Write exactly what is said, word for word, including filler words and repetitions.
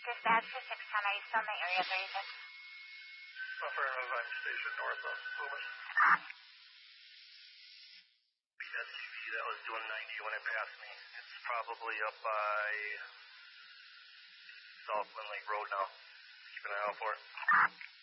Dispatch to six ten. Are you still in the area of thirty-six? Affirmative. I'm stationed north of Loomis. B S C V, that was doing ninety when it passed me. It's probably up by South Lynn Lake Road now. Keep an eye out for it.